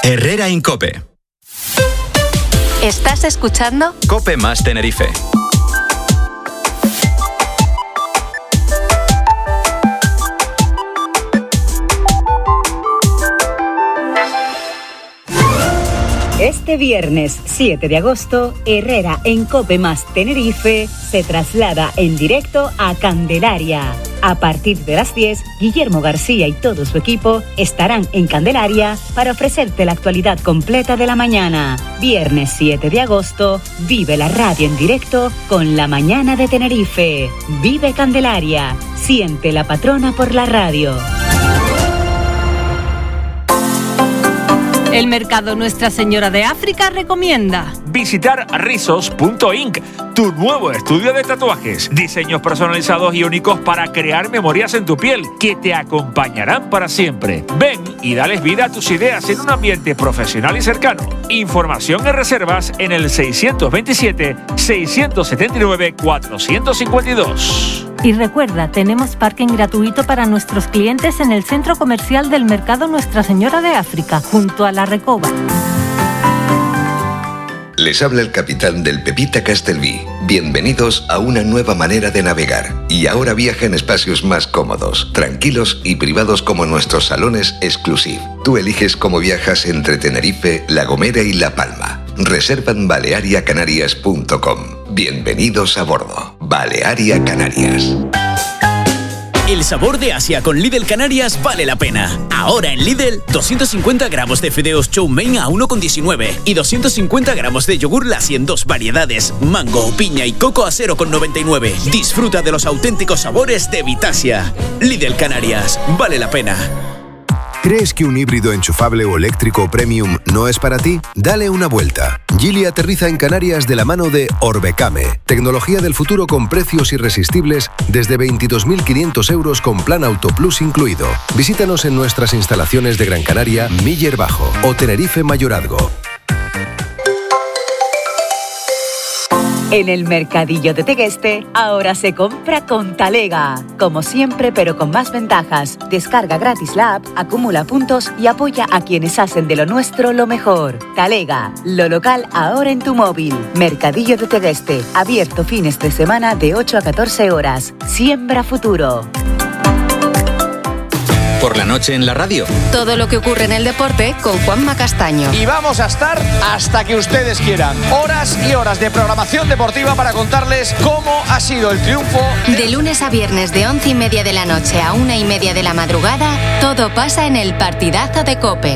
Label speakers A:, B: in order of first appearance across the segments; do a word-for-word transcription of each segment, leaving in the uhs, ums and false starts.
A: Herrera en COPE.
B: ¿Estás escuchando?
A: COPE más Tenerife.
C: Este viernes siete de agosto, Herrera en COPE más Tenerife se traslada en directo a Candelaria. A partir de las diez, Guillermo García y todo su equipo estarán en Candelaria para ofrecerte la actualidad completa de la mañana. Viernes siete de agosto, vive la radio en directo con La Mañana de Tenerife. Vive Candelaria, siente la patrona por la radio.
D: El mercado Nuestra Señora de África recomienda
E: visitar rizos punto inc, tu nuevo estudio de tatuajes. Diseños personalizados y únicos para crear memorias en tu piel que te acompañarán para siempre. Ven y dales vida a tus ideas en un ambiente profesional y cercano. Información y reservas en el seiscientos veintisiete, seiscientos setenta y nueve, cuatrocientos cincuenta y dos.
D: Y recuerda, tenemos parking gratuito para nuestros clientes en el centro comercial del mercado Nuestra Señora de África, junto a la Recoba.
F: Les habla el capitán del Pepita Castelví. Bienvenidos a una nueva manera de navegar. Y ahora viaja en espacios más cómodos, tranquilos y privados como nuestros salones Exclusive. Tú eliges cómo viajas entre Tenerife, La Gomera y La Palma. Reserva en balearia canarias punto com. Bienvenidos a bordo. Balearia Canarias.
G: El sabor de Asia con Lidl Canarias vale la pena. Ahora en Lidl, doscientos cincuenta gramos de fideos chow mein a uno con diecinueve y doscientos cincuenta gramos de yogur Lassi en dos variedades, mango, piña y coco a cero con noventa y nueve. Disfruta de los auténticos sabores de Vitasia. Lidl Canarias, vale la pena.
H: ¿Crees que un híbrido enchufable o eléctrico premium no es para ti? Dale una vuelta. Geely aterriza en Canarias de la mano de Orbecame. Tecnología del futuro con precios irresistibles desde veintidós mil quinientos euros con plan Auto Plus incluido. Visítanos en nuestras instalaciones de Gran Canaria, Miller Bajo o Tenerife Mayorazgo.
C: En el Mercadillo de Tegueste, ahora se compra con Talega. Como siempre, pero con más ventajas. Descarga gratis la app, acumula puntos y apoya a quienes hacen de lo nuestro lo mejor. Talega, lo local ahora en tu móvil. Mercadillo de Tegueste, abierto fines de semana de ocho a catorce horas. Siembra futuro.
A: Por la noche en la radio.
B: Todo lo que ocurre en el deporte con Juanma Castaño.
I: Y vamos a estar hasta que ustedes quieran. Horas y horas de programación deportiva para contarles cómo ha sido el triunfo.
B: De lunes a viernes de once y media de la noche a una y media de la madrugada, todo pasa en el partidazo de COPE.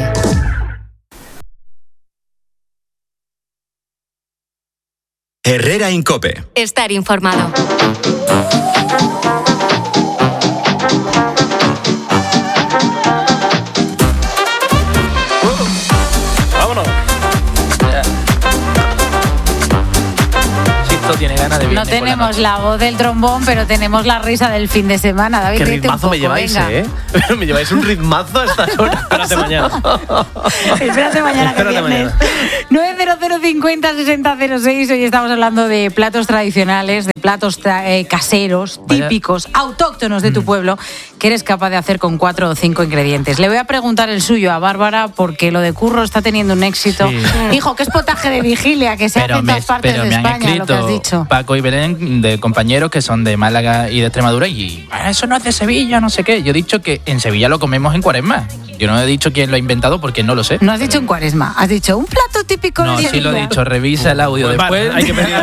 A: Herrera en COPE.
B: Estar informado.
J: Tiene ganas de
K: no tenemos la, la voz del trombón, pero tenemos la risa del fin de semana. David,
J: qué ritmazo me lleváis, venga. ¿eh? Me lleváis un ritmazo a estas horas. Espérate mañana.
K: Espérate mañana que
J: Espérate
K: viernes. nueve cero cero cincuenta sesenta cero seis. Hoy estamos hablando de platos tradicionales, de platos eh, caseros, Vaya. típicos, autóctonos de tu mm. pueblo, que eres capaz de hacer con cuatro o cinco ingredientes. Le voy a preguntar el suyo a Bárbara, porque lo de Curro está teniendo un éxito. Sí. Hijo, ¿qué es potaje de vigilia? Que se hace en todas partes de España, lo que has dicho.
J: Paco y Belén, de compañeros que son de Málaga y de Extremadura, y eso no es de Sevilla, no sé qué. Yo he dicho que en Sevilla lo comemos en Cuaresma. Yo no he dicho quién lo ha inventado porque no lo sé.
K: No has dicho en Cuaresma, has dicho un plato típico
J: no,
K: de
J: Sevilla. No, sí lo he dicho, revisa el audio pues después. Vale, hay que pedir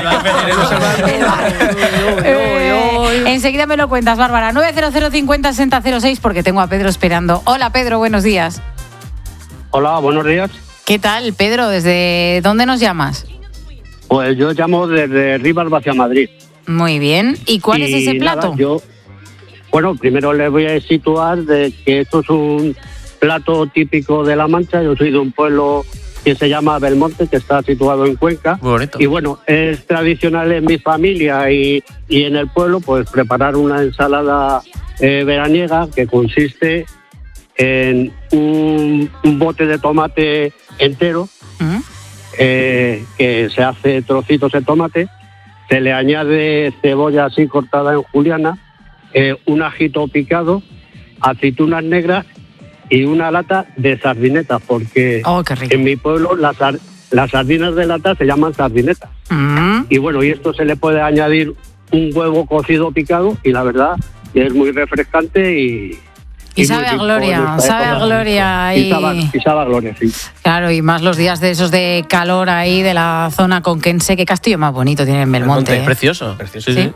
K: el Enseguida me lo cuentas, Bárbara. nueve cero cero cincuenta sesenta cero seis, porque tengo a Pedro esperando. Hola, Pedro, buenos días.
L: Hola, buenos días.
K: ¿Qué tal, Pedro? ¿Desde dónde nos llamas?
L: Pues yo llamo desde Rivas hacia Madrid.
K: Muy bien. ¿Y cuál y es ese plato?
L: Nada, yo, bueno, primero les voy a situar de que esto es un plato típico de La Mancha. Yo soy de un pueblo que se llama Belmonte, que está situado en Cuenca.
J: Muy bonito.
L: Y bueno, es tradicional en mi familia y, y en el pueblo, pues preparar una ensalada eh, veraniega que consiste en un, un bote de tomate entero. Uh-huh. Eh, que se hace trocitos de tomate, se le añade cebolla así cortada en juliana, eh, un ajito picado, aceitunas negras y una lata de sardinetas, porque
K: oh, qué rico.
L: En mi pueblo las, las sardinas de lata se llaman sardinetas.
K: Mm.
L: Y bueno, y esto se le puede añadir un huevo cocido picado y la verdad que es muy refrescante y...
K: Y, y sabe a gloria, sabe a gloria.
L: Y, y, sabe, y sabe a gloria, sí.
K: Claro, y más los días de esos de calor ahí de la zona conquense. Qué castillo más bonito tiene en Belmonte.
M: Belmonte,
K: ¿eh?
M: Precioso, precioso.
K: Sí.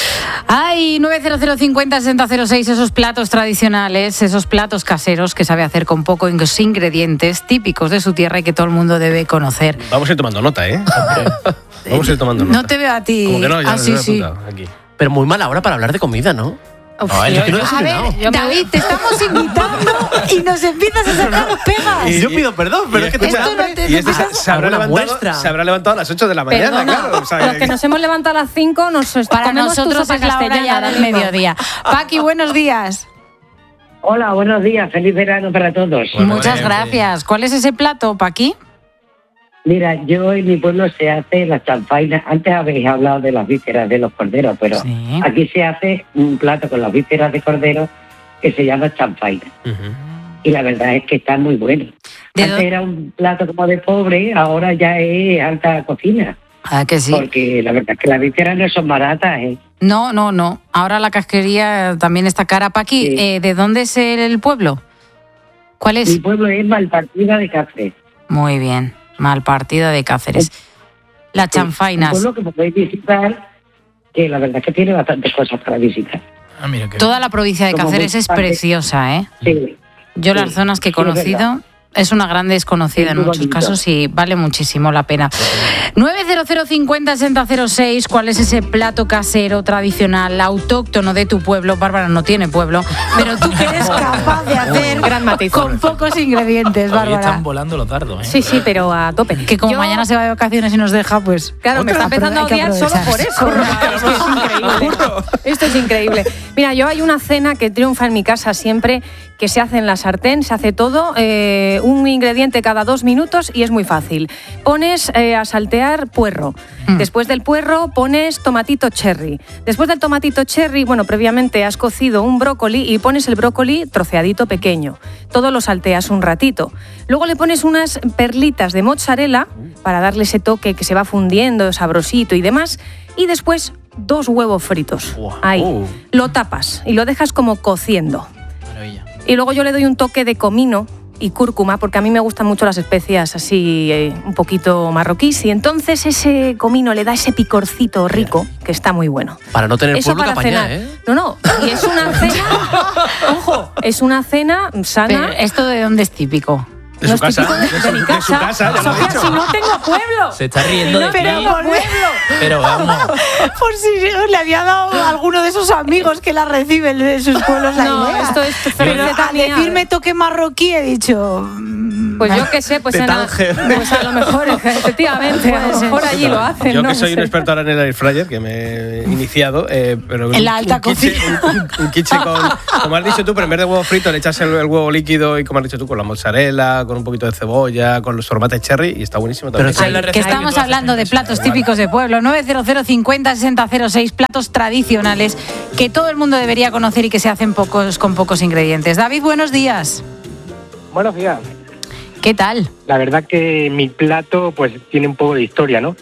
K: Ay, nueve cero cero cincuenta sesenta cero seis, esos platos tradicionales, esos platos caseros que sabe hacer con pocos ingredientes típicos de su tierra y que todo el mundo debe conocer.
M: Vamos a ir tomando nota, ¿eh? Vamos a ir tomando nota.
K: No te veo a ti.
M: Como que no, ya
K: ah, sí, sí.
M: Aquí. Pero muy mala hora para hablar de comida, ¿no?
K: Uf,
M: no,
K: yo,
M: es que no
K: a ver, David, te estamos invitando y nos empiezas a sacar pegas.
M: Y yo pido perdón, pero y es que
K: esto no te
M: y este se, se, habrá levantado, se habrá levantado a las ocho de la mañana,
N: Perdona,
M: claro. O sea,
N: los que nos hemos levantado a las cinco nos
K: para nosotros es la hora ya del mediodía. Paqui, buenos días.
O: Hola, buenos días. Feliz verano para todos.
K: Bueno, Muchas bien, gracias. Bien. ¿Cuál es ese plato, Paqui?
O: Mira, yo en mi pueblo se hace las chanfainas. Antes habéis hablado de las vísceras de los corderos, pero sí. Aquí se hace un plato con las vísceras de cordero que se llama chanfaina. Uh-huh. Y la verdad es que está muy bueno. Antes era un plato como de pobre, ahora ya es alta cocina.
K: Ah, que sí.
O: Porque la verdad es que las vísceras no son baratas, ¿eh?
K: No, no, no. Ahora la casquería también está cara. Paqui, sí. eh, ¿de dónde es el pueblo? ¿Cuál es?
O: Mi pueblo es Malpartida de Cáceres.
K: Muy bien. Malpartida de Cáceres. Las chanfainas.
O: Un pueblo que podéis visitar, que la verdad es que tiene bastantes cosas para visitar.
J: Ah, mira que
K: Toda la provincia de Cáceres es preciosa, ¿eh?
O: Sí.
K: Yo
O: sí,
K: las zonas que he
O: sí,
K: conocido... Es una gran desconocida en muchos bonito. casos y vale muchísimo la pena. nueve cero cero cincuenta sesenta cero seis, ¿cuál es ese plato casero, tradicional, autóctono de tu pueblo? Bárbara no tiene pueblo, pero tú que eres capaz de hacer
N: gran matiz.
K: Con pocos ingredientes, Bárbara.
J: Hoy están volando los dardos, ¿eh?
N: Sí, sí, pero a tope.
K: Que como
N: Yo...
K: mañana se va de vacaciones y nos deja, pues...
N: Claro, me está empezando a odiar solo por eso. Esto es increíble. Esto es increíble. Mira, yo hay una cena que triunfa en mi casa siempre, que se hace en la sartén, se hace todo, eh, un ingrediente cada dos minutos y es muy fácil. Pones eh, a saltear puerro. Mm. Después del puerro pones tomatito cherry. Después del tomatito cherry, bueno, previamente has cocido un brócoli y pones el brócoli troceadito pequeño. Todo lo salteas un ratito. Luego le pones unas perlitas de mozzarella para darle ese toque que se va fundiendo, sabrosito y demás. Y después dos huevos fritos. Wow. Ahí. Uh. Lo tapas y lo dejas como cociendo. Maravilla. Y luego yo le doy un toque de comino y cúrcuma, porque a mí me gustan mucho las especias así eh, un poquito marroquíes, y entonces ese comino le da ese picorcito rico que está muy bueno.
M: Para no tener
N: eso
M: pueblo
N: para cenar.
M: ¿eh?
N: No, no, y es una cena, ojo, es una cena sana.
K: Pero ¿esto de dónde es típico?
M: De su, casa,
N: de, de, de mi casa.
M: De su casa.
N: Sofía, si no tengo pueblo.
J: Se está riendo
N: si no
J: de
N: tengo
J: ti.
N: pueblo.
J: Pero vamos.
K: Por si le había dado a alguno de esos amigos que la reciben de sus pueblos la
N: no,
K: idea.
N: Esto es
K: Pero al decirme toque marroquí he dicho...
N: Pues yo qué sé, pues, en a, pues a lo mejor, efectivamente, a lo mejor allí lo hacen.
M: Yo
N: no
M: que soy
N: sé.
M: un experto ahora en el air fryer, que me he iniciado, eh, pero
K: en la alta cocina.
M: Un, un, un quiche con, como has dicho tú, pero en vez de huevo frito le echas el, el huevo líquido y como has dicho tú, con la mozzarella, con un poquito de cebolla, con los tomates cherry y está buenísimo también.
K: Pero Ay, que estamos hablando de platos típicos de pueblo. nueve cero cero cincuenta sesenta cero seis, platos tradicionales que todo el mundo debería conocer y que se hacen pocos con pocos ingredientes. David, buenos días.
P: Buenos días.
K: ¿Qué tal?
P: La verdad que mi plato pues tiene un poco de historia, ¿no?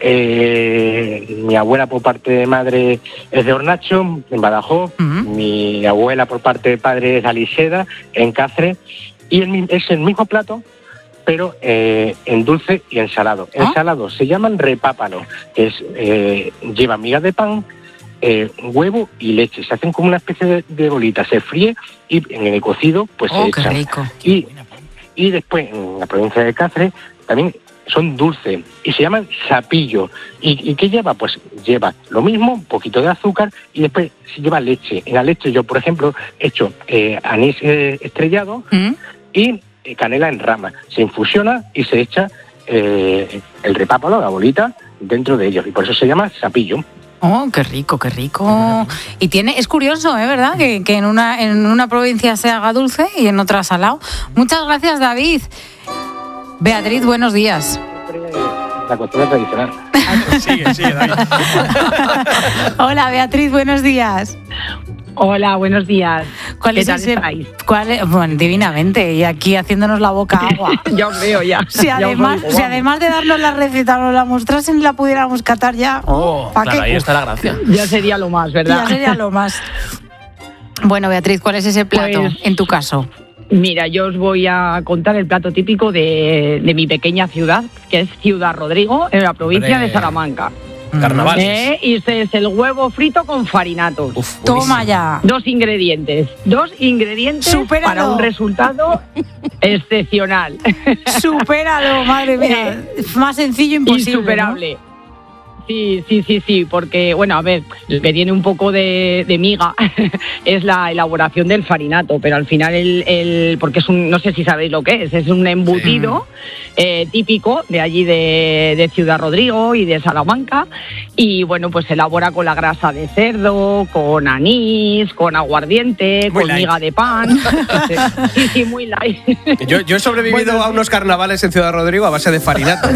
P: Eh, mi abuela por parte de madre es de Hornacho, en Badajoz. Uh-huh. Mi abuela por parte de padre es de Aliseda, en Cáceres. Y el, es el mismo plato, pero eh, en dulce y en salado. ¿Ah? En salado se llaman repápalo, que es, eh, lleva migas de pan, eh, huevo y leche. Se hacen como una especie de, de bolita, se fríe y en el cocido pues
K: oh,
P: se echan.
K: Qué rico.
P: Y, y después en la provincia de Cáceres también son dulces y se llaman sapillo. ¿Y, ¿Y qué lleva? Pues lleva lo mismo, un poquito de azúcar y después se lleva leche. En la leche yo, por ejemplo, he hecho eh, anís eh, estrellado ¿Mm? y eh, canela en rama. Se infusiona y se echa eh, el repápalo, la bolita, dentro de ellos. Y por eso se llama sapillo.
K: Oh, qué rico, qué rico. Y tiene, es curioso, ¿eh? ¿Verdad? Que, que en una en una provincia se haga dulce y en otra salado. Muchas gracias, David. Beatriz, buenos días.
P: La cocina tradicional.
M: sigue, sigue, David.
K: Hola, Beatriz, buenos días.
Q: Hola, buenos días.
K: ¿Cuál
Q: ¿Qué
K: es
Q: tal
K: ese?
Q: estáis?
K: ¿Cuál es? Bueno, divinamente. Y aquí haciéndonos la boca agua.
Q: Ya os veo, ya.
K: Si
Q: Ya os
K: además,
Q: oigo,
K: si
Q: vamos.
K: además de darnos la receta nos la mostrasen y la pudiéramos catar ya.
J: Oh,
K: ¿pa'
J: claro,
K: qué?
J: ahí está la gracia.
Q: Ya sería lo más, ¿verdad?
K: Ya sería lo más. Bueno, Beatriz, ¿cuál es ese plato
Q: Pues-
K: en tu caso?
Q: Mira, yo os voy a contar el plato típico de, de mi pequeña ciudad, que es Ciudad Rodrigo, en la provincia
M: Hombre.
Q: de Salamanca.
M: Carnavales.
Q: Eh, y ese es el huevo frito con farinatos.
M: Uf,
K: Toma ya.
Q: Dos ingredientes. Dos ingredientes
K: Supéralo.
Q: para un resultado excepcional.
K: Supéralo, madre mía. Más sencillo imposible.
Q: Insuperable. Sí, sí, sí, sí, porque, bueno, a ver, lo que tiene un poco de, de miga es la elaboración del farinato, pero al final, el, el porque es un, no sé si sabéis lo que es, es un embutido eh, típico de allí de, de Ciudad Rodrigo y de Salamanca, y bueno, pues se elabora con la grasa de cerdo, con anís, con aguardiente,
M: Muy
Q: con
M: light.
Q: miga de pan. Sí, sí, muy light.
M: Yo, yo he sobrevivido
Q: Bueno,
M: a unos carnavales en Ciudad Rodrigo a base de farinato.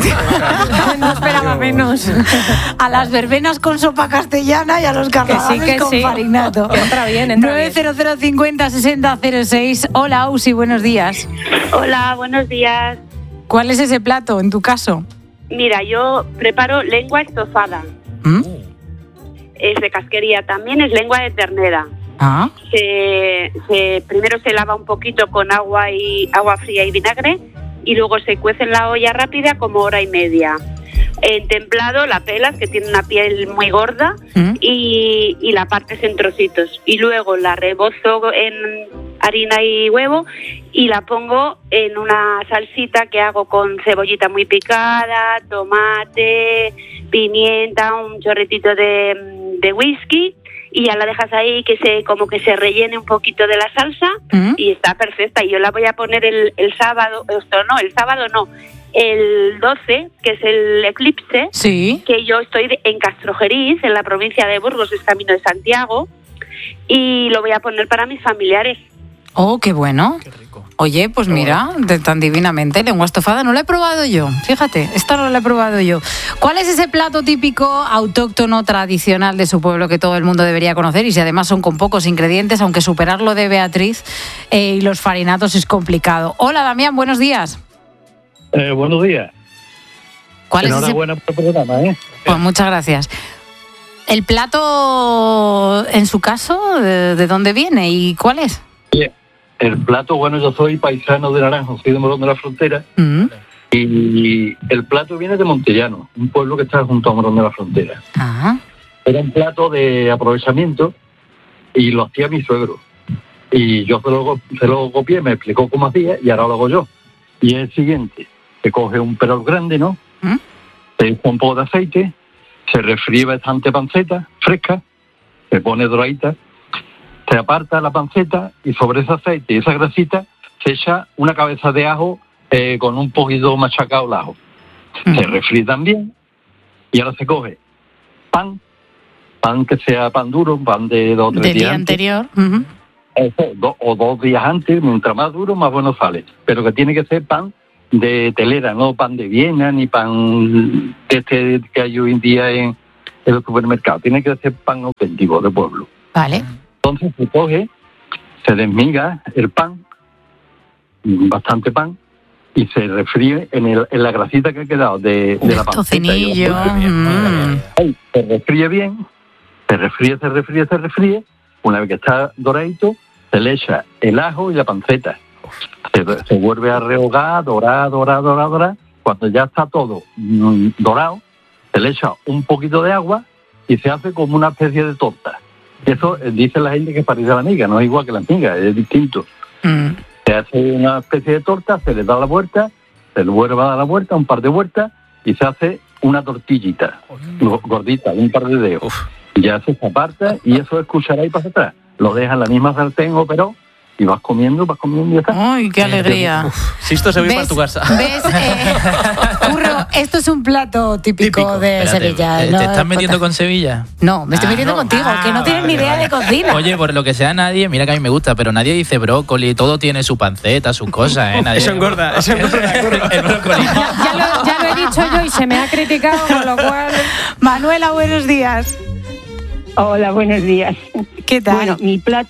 N: No esperaba menos.
K: A las verbenas con sopa castellana y a los carnavales
N: que
K: con
N: sí.
K: farinato.
N: Entra bien, entra
K: nueve cero cero cincuenta sesenta cero seis. Hola, Usi, buenos días.
R: Hola, buenos días.
K: ¿Cuál es ese plato en tu caso?
R: Mira, yo preparo lengua estofada.
K: ¿Mm?
R: Es de casquería, también es lengua de ternera.
K: Ah,
R: Se, se- primero se lava un poquito con agua y agua fría y vinagre y luego se cuece en la olla rápida como hora y media. En templado la pelas, que tiene una piel muy gorda,
K: ¿Mm?
R: y, y la partes en trocitos. Y luego la rebozo en harina y huevo y la pongo en una salsita que hago con cebollita muy picada, tomate, pimienta, un chorretito de, de whisky, y ya la dejas ahí que se como que se rellene un poquito de la salsa
K: ¿Mm?
R: y está perfecta. Y yo la voy a poner el, el sábado, esto no, el sábado no, el doce, que es el eclipse,
K: sí.
R: que yo estoy de- en Castrojeriz, en la provincia de Burgos, es camino de Santiago, y lo voy a poner para mis familiares.
K: Oh, qué bueno. Oye, pues mira, de- tan divinamente, lengua estofada no la he probado yo. Fíjate, esta no la he probado yo. ¿Cuál es ese plato típico, autóctono, tradicional de su pueblo que todo el mundo debería conocer? Y si además son con pocos ingredientes, aunque superarlo de Beatriz eh, y los farinatos es complicado. Hola, Damián, buenos días.
S: Eh, buenos días.
K: ¿Cuál es ese?
S: Enhorabuena por el programa, ¿eh?
K: Pues muchas gracias. ¿El plato, en su caso, de, de dónde viene y cuál es?
S: Bien. El plato, bueno, yo soy paisano de Naranjo, soy de Morón de la Frontera,
K: Mm.
S: y el plato viene de Montellano, un pueblo que está junto a Morón de la Frontera.
K: Ah.
S: Era un plato de aprovechamiento y lo hacía mi suegro. Y yo se lo, se lo copié, me explicó cómo hacía y ahora lo hago yo. Y es el siguiente, se coge un perol grande, ¿no?
K: ¿Mm?
S: Se echa un poco de aceite, se refríe bastante panceta fresca, se pone doradita, se aparta la panceta y sobre ese aceite y esa grasita se echa una cabeza de ajo eh, con un poquito machacado el ajo. Se refríe también y ahora se coge pan, pan que sea pan duro, pan de dos o tres
K: Del
S: días
K: día
S: antes.
K: anterior. Ujú.
S: Eso, do- o dos días antes, mientras más duro, más bueno sale. Pero que tiene que ser pan de telera, no pan de Viena, ni pan de este que hay hoy en día en, en los supermercados. Tiene que ser pan auténtico de pueblo.
K: Vale.
S: Entonces se coge, se desmiga el pan, bastante pan, y se refríe en, el, en la grasita que ha quedado de, de la panceta.
K: Tocinillo. mm.
S: Ahí, se refríe bien, se refríe, se refríe, se refríe. Una vez que está doradito, se le echa el ajo y la panceta. Se, se vuelve a rehogar, dorar, dorar, dorar, dorar. Cuando ya está todo mm, dorado, se le echa un poquito de agua y se hace como una especie de torta. Y eso eh, dice la gente que parece a la miga, no es igual que la miga, es distinto.
K: Mm.
S: Se hace una especie de torta, se le da la vuelta, se le vuelve a dar la vuelta, un par de vueltas, y se hace una tortillita, go- gordita, un par de dedos. Ya se aparta y eso es cuchara y para atrás. Lo deja en la misma sartén o pero y vas comiendo, vas comiendo y ya está.
K: ¡Ay, qué alegría!
M: Si esto se ve
K: ¿Ves?
M: para tu casa.
K: ¿Ves? Eh, Curro, esto es un plato típico, de
J: Espérate,
K: Sevilla.
J: ¿Te,
K: ¿no?
J: te estás metiendo con Sevilla?
K: No, me estoy
J: Ah,
K: metiendo
J: no.
K: contigo, que no tienes ni idea de cocina.
J: Oye, por lo que sea nadie, mira que a mí me gusta, pero nadie dice brócoli, todo tiene su panceta, sus cosas, ¿eh? Nadie...
M: Eso engorda, eso engorda.
J: El brócoli.
N: Ya lo, ya lo he dicho yo y se me ha criticado, con lo cual...
K: Manuela, buenos días.
T: Hola, buenos días.
K: ¿Qué tal?
T: Bueno, mi plato,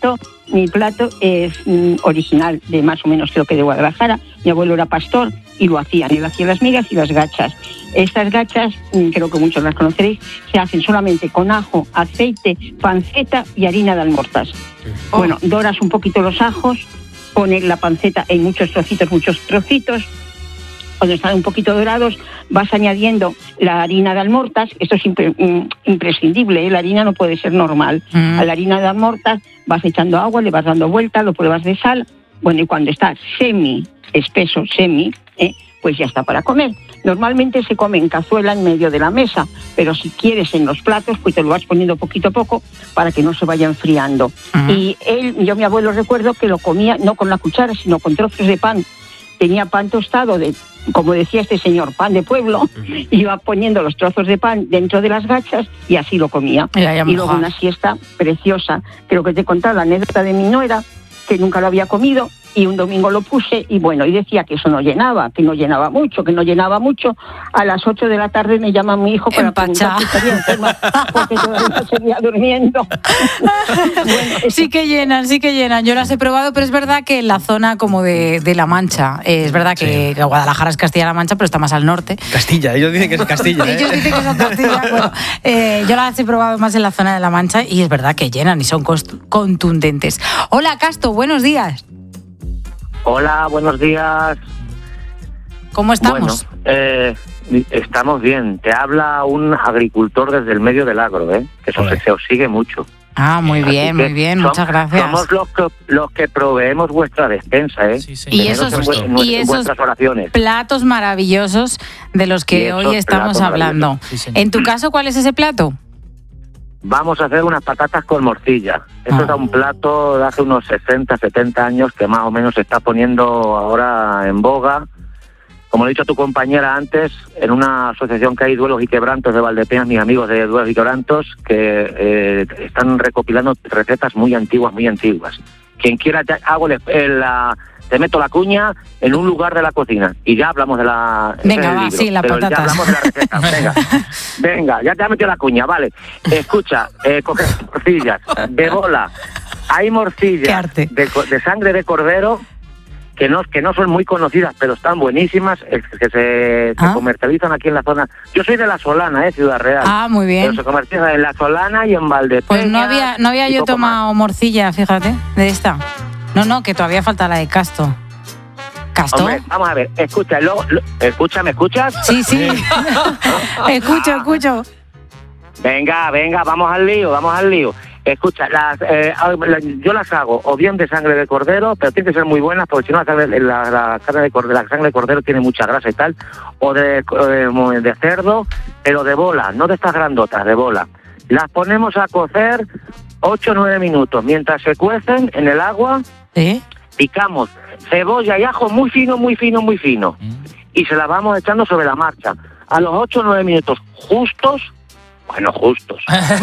T: mi plato es mm, original, de más o menos creo que de Guadalajara. Mi abuelo era pastor y lo hacían. Él hacía las migas y las gachas. Estas gachas, mm, creo que muchos las conoceréis, se hacen solamente con ajo, aceite, panceta y harina de almortas. Oh. Bueno, doras un poquito los ajos, pones la panceta en muchos trocitos, muchos trocitos. Cuando están un poquito dorados, vas añadiendo la harina de almortas. Esto es impre, imprescindible, ¿eh? La harina no puede ser normal. Mm. A la harina de almortas vas echando agua, le vas dando vuelta, lo pruebas de sal. Bueno, y cuando está semi espeso, semi, ¿eh? pues ya está para comer. Normalmente se come en cazuela en medio de la mesa, pero si quieres en los platos, pues te lo vas poniendo poquito a poco para que no se vaya enfriando. Uh-huh. Y él, yo mi abuelo recuerdo que lo comía no con la cuchara, sino con trozos de pan. Tenía pan tostado, de, como decía este señor, pan de pueblo, uh-huh. iba poniendo los trozos de pan dentro de las gachas y así lo comía. Y, y luego una siesta preciosa. Creo que te he contado la anécdota de mi nuera, que nunca lo había comido, y un domingo lo puse, y bueno, y decía que eso no llenaba, que no llenaba mucho, que no llenaba mucho. A las ocho de la tarde me llama mi hijo para preguntar si estaría enferma, porque todavía seguía durmiendo.
K: Bueno, sí que llenan, sí que llenan. Yo las he probado, pero es verdad que en la zona como de, de La Mancha, eh, es verdad que, sí. que Guadalajara es Castilla-La Mancha, pero está más al norte.
M: Castilla, ellos dicen que es Castilla. ¿eh?
K: Ellos dicen que son Castilla. Bueno, eh, yo las he probado más en la zona de La Mancha y es verdad que llenan y son contundentes. Hola, Casto, buenos días.
U: Hola, buenos días.
K: ¿Cómo estamos?
U: Bueno, eh, estamos bien. Te habla un agricultor desde el medio del agro, ¿eh? Que eso se, se os sigue mucho.
K: Ah, muy bien, muy bien,
U: som,
K: muchas gracias.
U: Somos los que, los que proveemos vuestra despensa, ¿eh?
K: Sí, sí. Y esos,
U: en, en,
K: y
U: en
K: esos
U: oraciones.
K: platos maravillosos de los que hoy estamos hablando. Sí, en tu caso, ¿cuál es ese plato?
U: Vamos a hacer unas patatas con morcilla. Esto ah. es un plato de hace unos sesenta, setenta años que más o menos se está poniendo ahora en boga. Como he dicho a tu compañera antes, en una asociación que hay, Duelos y Quebrantos de Valdepeñas, mis amigos de Duelos y Quebrantos, que eh, están recopilando recetas muy antiguas, muy antiguas. Quien quiera, ya hago el, el, la... te meto la cuña en un lugar de la cocina y ya hablamos de la...
K: Venga, va, libro, sí, la patata.
U: Ya hablamos de la receta, venga. Venga, ya te ha metido la cuña, vale. Escucha, eh, coge morcillas, de bola. Hay morcillas de, de sangre de cordero que no, que no son muy conocidas, pero están buenísimas, que se, ¿Ah? se comercializan aquí en la zona. Yo soy de La Solana, eh, Ciudad Real.
K: Ah, muy bien.
U: Pero se comercializan en La Solana y en Valdepeñas.
K: Pues no había, no había yo tomado más. morcilla, fíjate, de esta. No, no, que todavía falta la de Casto. ¿Casto?
U: Hombre, vamos a ver, escucha, lo, lo, escucha, ¿me escuchas?
K: Sí, sí. escucho, escucho.
U: Venga, venga, vamos al lío, vamos al lío. Escucha, las, eh, yo las hago o bien de sangre de cordero, pero tiene que ser muy buenas, porque si no la, sangre, la, la, carne de cordero, la sangre de cordero tiene mucha grasa y tal, o de, eh, de cerdo, pero de bola, no de estas grandotas, de bola. Las ponemos a cocer ocho o nueve minutos. Mientras se cuecen en el agua, ¿eh? Picamos cebolla y ajo muy fino, muy fino, muy fino. ¿Mm? Y se las vamos echando sobre la marcha. A los ocho o nueve minutos justos, bueno, justos.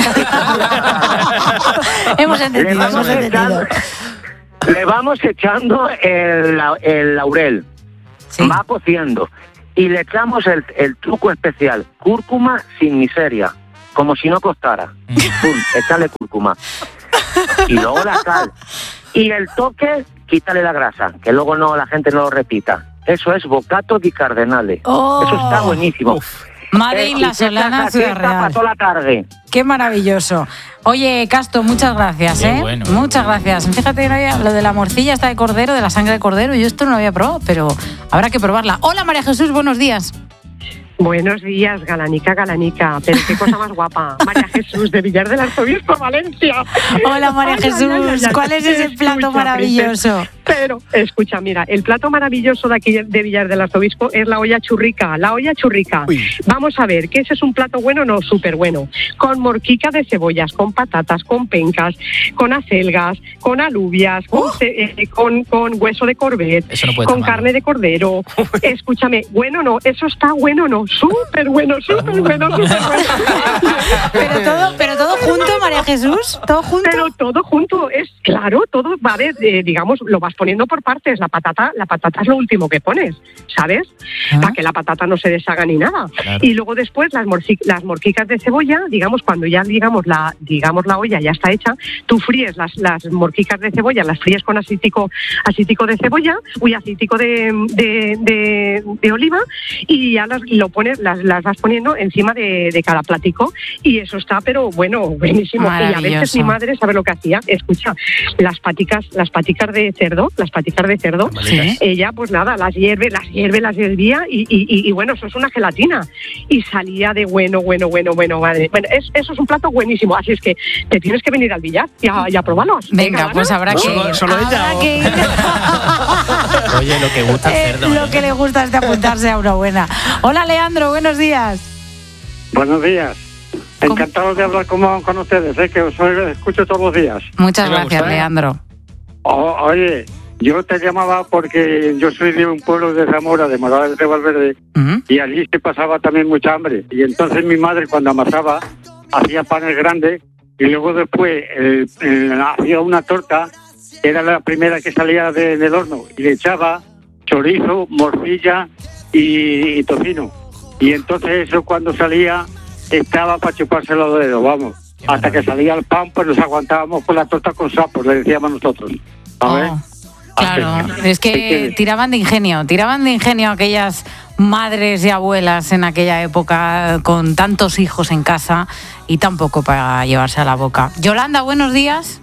K: hemos entendido, le vamos, hemos
U: echando,
K: entendido.
U: Le vamos echando el, el laurel. ¿Sí? Va cociendo. Y le echamos el, el truco especial, cúrcuma sin miseria. Como si no costara. Pum, echarle cúrcuma. Y luego la sal. Y el toque, quítale la grasa, que luego no la gente no lo repita. Eso es bocato di cardenale. Oh. Eso está buenísimo.
K: Madre y La Solana, Ciudad Real.
U: Pasó la tarde.
K: Qué maravilloso. Oye, Casto, muchas gracias, ¿eh? Bueno, muchas bueno. gracias. Fíjate que no había, lo de la morcilla está de cordero, de la sangre de cordero, yo esto no lo había probado, pero habrá que probarla. Hola, María Jesús, buenos días.
V: Buenos días, Galanica, Galanica, pero qué cosa más guapa. María Jesús, de Villar del Arzobispo, Valencia.
K: Hola, María ay, Jesús, ay, ay, ay, ¿cuál es ese plato escucha, maravilloso?
V: Princesa. Pero, escucha, mira, el plato maravilloso de aquí de Villar del Arzobispo es la olla churrica, la olla churrica. Uy. Vamos a ver, ¿que ese es un plato bueno? No, súper bueno. Con morquica de cebollas, con patatas, con pencas, con acelgas, con alubias, con, uh. eh, con, con hueso de corvet, no con carne de cordero. Escúchame, bueno no, eso está bueno no. súper bueno, súper bueno, súper bueno.
K: pero todo, pero todo junto, María Jesús, todo junto.
V: Pero todo junto, es claro, todo va a ver, eh, digamos, lo vas poniendo por partes. La patata, la patata es lo último que pones, ¿sabes? ¿Ah? Para que la patata no se deshaga ni nada. Claro. Y luego después las, morci- las morquicas de cebolla, digamos, cuando ya digamos la, digamos la olla ya está hecha, tú fríes las, las morquicas de cebolla, las fríes con aceitico, aceitico de cebolla, uy, aceitico de, de, de, de oliva, y ya las lo pones, las, las vas poniendo encima de, de cada platico, y eso está, pero bueno, buenísimo. Y a veces mi madre sabe lo que hacía, escucha, las paticas, las paticas de cerdo, las paticas de cerdo, ¿sí? Ella pues nada, las hierve, las hierve, las hervía, y, y, y, y bueno, eso es una gelatina, y salía de bueno, bueno, bueno, bueno, madre. Bueno, es, eso es un plato buenísimo, así es que te tienes que venir al Villar y a, y a probarlos.
K: Venga, Venga pues habrá
M: no,
K: que ir.
M: Solo, solo
K: habrá
M: ella,
K: que ir.
J: Oye, lo que gusta el cerdo.
K: Eh, lo que le gusta es de apuntarse a una buena. Hola, Leandro, buenos días.
D: Buenos días. Encantado de hablar con, con ustedes, ¿eh? Que os escucho todos los días.
K: Muchas gracias, gusta, Leandro.
D: O, oye, yo te llamaba porque yo soy de un pueblo de Zamora, de Morales de Valverde, uh-huh. y allí se pasaba también mucha hambre. Y entonces mi madre, cuando amasaba, hacía panes grandes, y luego después eh, eh, hacía una torta, que era la primera que salía de, del horno, y le echaba chorizo, morcilla y, y tocino. Y entonces eso cuando salía estaba para chuparse los dedos, vamos. Hasta que salía el pan, pues nos aguantábamos con la torta con sapos, le decíamos nosotros. A ver.
K: Oh, claro, es que tiraban de ingenio, tiraban de ingenio aquellas madres y abuelas en aquella época con tantos hijos en casa y tan poco para llevarse a la boca. Yolanda, buenos días.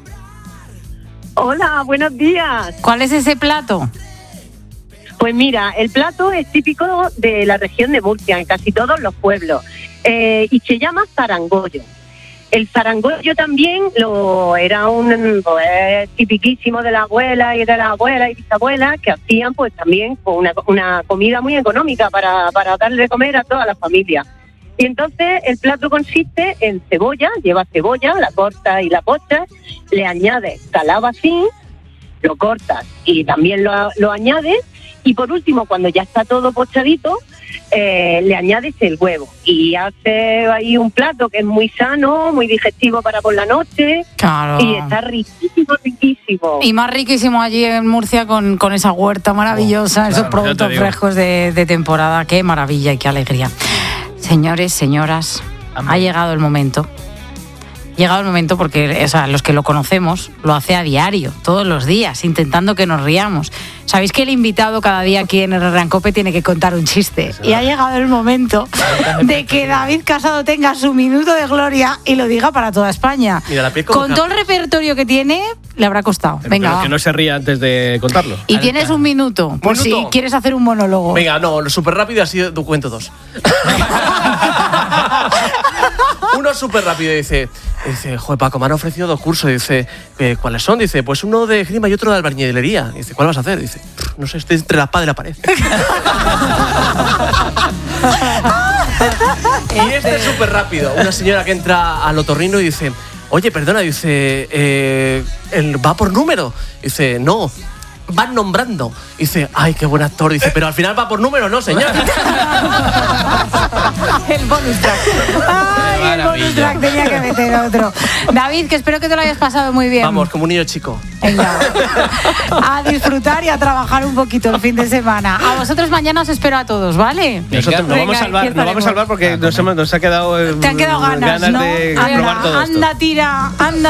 E: Hola, buenos días.
K: ¿Cuál es ese plato?
E: Pues mira, el plato es típico de la región de Murcia, en casi todos los pueblos, eh, y se llama zarangollo. El zarangollo también lo era un pues, tipiquísimo de la abuela y de la abuela y bisabuela, que hacían pues también una, una comida muy económica para, para darle de comer a toda la familia. Y entonces el plato consiste en cebolla, lleva cebolla, la cortas y la pochas, le añades calabacín, lo cortas y también lo, lo añades, y por último, cuando ya está todo pochadito, eh, le añades el huevo y hace ahí un plato que es muy sano, muy digestivo para por la noche.
K: Claro.
E: Y está riquísimo, riquísimo.
K: Y más riquísimo allí en Murcia con, con esa huerta maravillosa, oh, esos claro, productos frescos de, de temporada. Qué maravilla y qué alegría. Señores, señoras, Amén. Ha llegado el momento. Llegado el momento porque o sea, los que lo conocemos lo hace a diario, todos los días, intentando que nos riamos. Sabéis que el invitado cada día aquí en el Herrera en Cope tiene que contar un chiste. Y ha llegado el momento de que David Casado tenga su minuto de gloria y lo diga para toda España.
M: Mira, la piel
K: con todo el repertorio que tiene, le habrá costado.
M: Pero
K: Venga,
M: que no se ría antes de contarlo.
K: Y tienes un minuto, por si quieres hacer un monólogo.
W: Venga, no, súper rápido, así tu cuento dos. Uno súper rápido, dice, dice, joder, Paco, me han ofrecido dos cursos. Dice, ¿cuáles son? Dice, pues uno de esgrima y otro de albañilería. Dice, ¿cuál vas a hacer? Dice, no sé, estoy entre la espada y la pared. Y este es súper rápido. Una señora que entra al otorrino y dice, oye, perdona, dice, eh, ¿va por número? Dice, no, van nombrando. Dice, ay, qué buen actor. Dice, pero al final va por número, ¿no, señor?
K: El bonus track. Ay, el bonus track tenía que meter otro. David, que espero que te lo hayas pasado muy bien.
W: Vamos, como un niño chico.
K: Venga. A disfrutar y a trabajar un poquito el fin de semana. A vosotros mañana os espero a todos, ¿vale?
M: Nosotros nos vamos a salvar, nos vamos a salvar porque nos, hemos, nos ha quedado,
K: Te han quedado ganas,
M: ganas
K: ¿no?
M: de
K: anda,
M: probar todo esto.
K: Anda, tira, anda.